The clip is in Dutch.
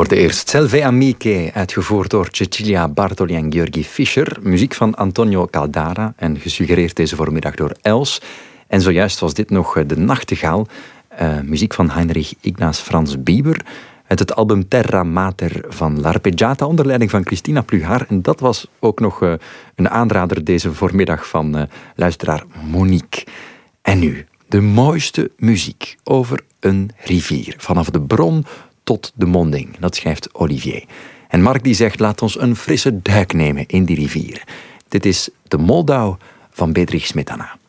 hoorde eerst Selve Amiche, uitgevoerd door Cecilia Bartoli en Georgi Fischer. Muziek van Antonio Caldara en gesuggereerd deze voormiddag door Els. En zojuist was dit nog De Nachtegaal, muziek van Heinrich Ignaz Franz Bieber, uit het album Terra Mater van L'Arpeggiata onder leiding van Cristina Plugard. En dat was ook nog een aanrader deze voormiddag van luisteraar Monique. En nu, de mooiste muziek over een rivier. Vanaf de bron tot de monding. Dat schrijft Olivier. En Mark die zegt, laat ons een frisse duik nemen in die rivier. Dit is de Moldau van Bedřich Smetana.